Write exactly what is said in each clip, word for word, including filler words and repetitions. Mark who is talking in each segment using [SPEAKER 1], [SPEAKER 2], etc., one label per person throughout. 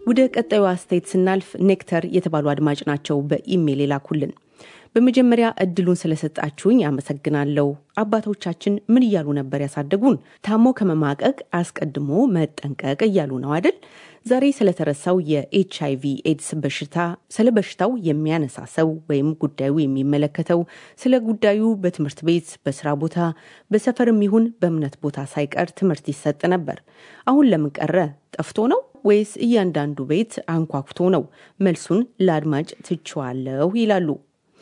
[SPEAKER 1] ወደ ቀጣዩ አስተያየት ስናልፍ ኔክተር የተባሉ አድማጭ ናቸው በኢሜል የላኩልን። በመጀመሪያ እድሉን ስለሰጣችሁኝ አመሰግናለሁ። አባቶቻችን ምን እያሉ ነበር ያሳደጉን? ታሞ ከመማቀቅ አስቀድሞ መጠንቀቅ እያሉ ነው አይደል? ዛሬ ስለተረሳው የኤችአይቪ ኤድስ በሽታ ስለ በሽታው የሚያነሳ ሰው ወይም ጉዳዩ የሚመለከተው ስለ ጉዳዩ በትምህርት ቤት፣ በስራ ቦታ፣ በሰፈርም ይሁን በእምነት ቦታ ሳይቀር ትምህርት ይሰጥ ነበር። አሁን ለምን ቀረ? ጠፍቶ ነው ወይስ እያንዳንዱ ቤት አንኳኩቶ ነው? መልሱን ለአድማጭ ትቼዋለሁ ይላሉ።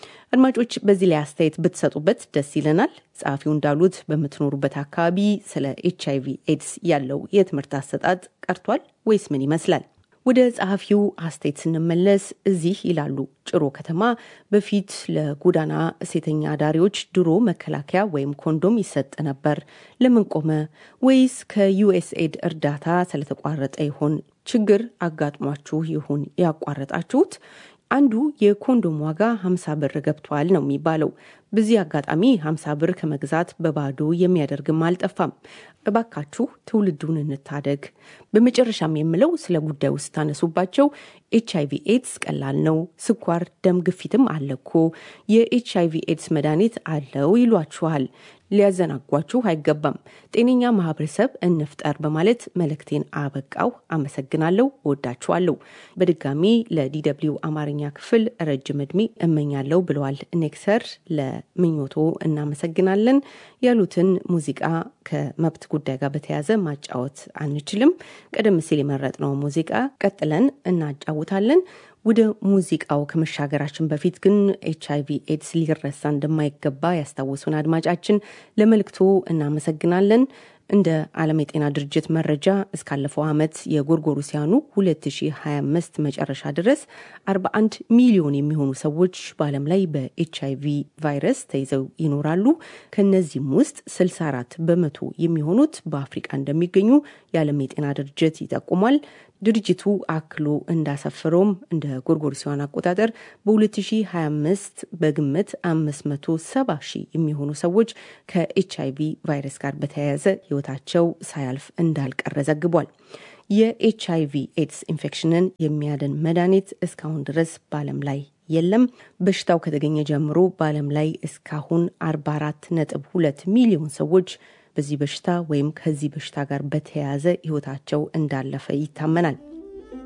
[SPEAKER 1] አድማጮች በዚህ ላይ አስተያየት ብትሰጡበት ደስ ይለናል። ጻፊው እንዳሉት በመትኖሩበት አካባቢ ስለ ኤችአይቪ ኤድስ ያለው የትምህርት አሰጣጥ ቀርቷል ወይስ ምን ይመስላል? ወደ ጻፊው አስተያየት ስንመለስ እዚህ ይላሉ ጭሮ ከተማ በፊት ለጎዳና ሴተኛ አዳሪዎች ድሮ መከላከያ ወይም ኮንዶም ይሰጥ ነበር። ለምን ቆመ? ወይስ ከዩኤስኤድ እርዳታ ስለተቋረጠ ይሆን? ችግር አጋጥሟችሁ ይሆን ያቋረጣችሁት? አንዱ የኮንዶም ዋጋ ሃምሳ ብር ገብቷል ነው የሚባለው። በዚህ አጋጣሚ ሃምሳ ብር ከመግዛት በባዶ የሚያደርግም አልጠፋም። እባካችሁ ትውልዱን እንታደግ። በመጨረሻም የምለው ስለ ጉዳዩ ስታነሱባቸው ኤችአይቪ ኤድስ ቀላል ነው፣ ስኳር፣ ደም ግፊትም አለኮ፣ የኤችአይቪ ኤድስ መድኃኒት አለው ይሏችኋል። ሊያዘናጓችሁ አይገባም። ጤነኛ ማህበረሰብ እንፍጠር በማለት መልእክቴን አበቃው። አመሰግናለሁ፣ ወዳችኋለሁ። በድጋሚ ለዲደብሊው አማርኛ ክፍል ረጅም ዕድሜ እመኛለሁ ብለዋል ኔክተር። ለምኞቶ እናመሰግናለን። ያሉትን ሙዚቃ ከመብት ጉዳይ ጋር በተያያዘ ማጫወት አንችልም። ቀደም ሲል የመረጥነው ሙዚቃ ቀጥለን እናጫውታለን። ወደ ሙዚቃው ከመሻገራችን በፊት ግን ኤችአይቪ ኤድስ ሊረሳ እንደማይገባ ያስታውሱን አድማጫችን ለመልእክቱ እናመሰግናለን። እንደ ዓለም የጤና ድርጅት መረጃ እስካለፈው ዓመት የጎርጎሮሲያኑ ሁለት ሺህ ሃያ አምስት መጨረሻ ድረስ አርባ አንድ ሚሊዮን የሚሆኑ ሰዎች በዓለም ላይ በኤችአይቪ ቫይረስ ተይዘው ይኖራሉ። ከነዚህም ውስጥ ስልሳ አራት በመቶ የሚሆኑት በአፍሪካ እንደሚገኙ የዓለም የጤና ድርጅት ይጠቁማል። ድርጅቱ አክሎ እንዳሰፈረውም እንደ ጎርጎሮሲያን አቆጣጠር በ2025 በግምት አምስት መቶ ሰባ ሺህ የሚሆኑ ሰዎች ከኤችአይቪ ቫይረስ ጋር በተያያዘ ህይወታቸው ሳያልፍ እንዳልቀረ ዘግቧል። የኤችአይቪ ኤድስ ኢንፌክሽንን የሚያድን መድኃኒት እስካሁን ድረስ በዓለም ላይ የለም። በሽታው ከተገኘ ጀምሮ በዓለም ላይ እስካሁን አርባ አራት ነጥብ ሁለት ሚሊዮን ሰዎች በዚህ በሽታ ወይም ከዚህ በሽታ ጋር በተያያዘ ህይወታቸው እንዳለፈ ይታመናል።